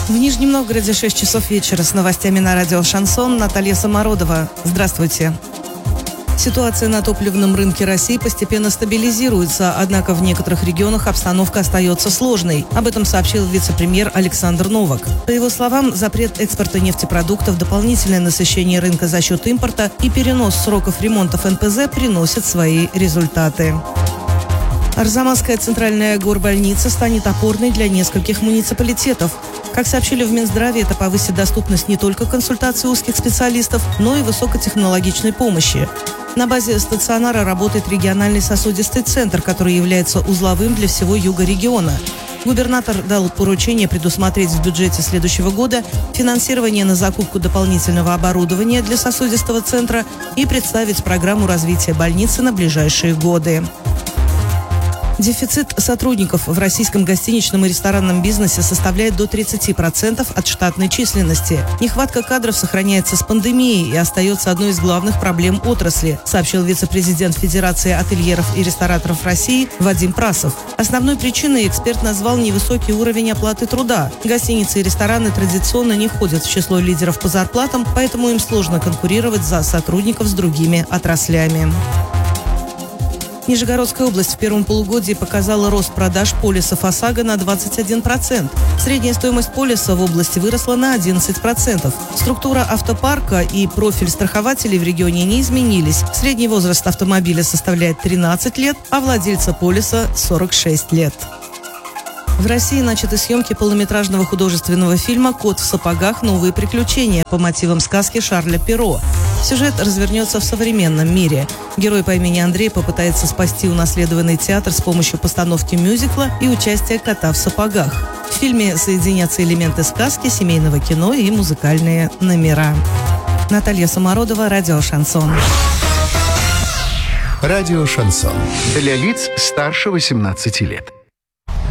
В Нижнем Новгороде 6 часов вечера. С новостями на радио «Шансон» Наталья Самородова. Здравствуйте. Ситуация на топливном рынке России постепенно стабилизируется, однако в некоторых регионах обстановка остается сложной. Об этом сообщил вице-премьер Александр Новак. По его словам, запрет экспорта нефтепродуктов, дополнительное насыщение рынка за счет импорта и перенос сроков ремонтов НПЗ приносят свои результаты. Арзамасская центральная горбольница станет опорной для нескольких муниципалитетов. Как сообщили в Минздраве, это повысит доступность не только консультаций узких специалистов, но и высокотехнологичной помощи. На базе стационара работает региональный сосудистый центр, который является узловым для всего юга региона. Губернатор дал поручение предусмотреть в бюджете следующего года финансирование на закупку дополнительного оборудования для сосудистого центра и представить программу развития больницы на ближайшие годы. Дефицит сотрудников в российском гостиничном и ресторанном бизнесе составляет до 30% от штатной численности. Нехватка кадров сохраняется с пандемией и остается одной из главных проблем отрасли, сообщил вице-президент Федерации ательеров и рестораторов России Вадим Прасов. Основной причиной эксперт назвал невысокий уровень оплаты труда. Гостиницы и рестораны традиционно не входят в число лидеров по зарплатам, поэтому им сложно конкурировать за сотрудников с другими отраслями. Нижегородская область в первом полугодии показала рост продаж полисов ОСАГО на 21%. Средняя стоимость полиса в области выросла на 11%. Структура автопарка и профиль страхователей в регионе не изменились. Средний возраст автомобиля составляет 13 лет, а владельца полиса – 46 лет. В России начаты съемки полнометражного художественного фильма «Кот в сапогах. Новые приключения» по мотивам сказки Шарля Перро. Сюжет развернется в современном мире. Герой по имени Андрей попытается спасти унаследованный театр с помощью постановки мюзикла и участия кота в сапогах. В фильме соединятся элементы сказки, семейного кино и музыкальные номера. Наталья Самородова, радио «Шансон». Радио «Шансон». Для лиц старше 18 лет.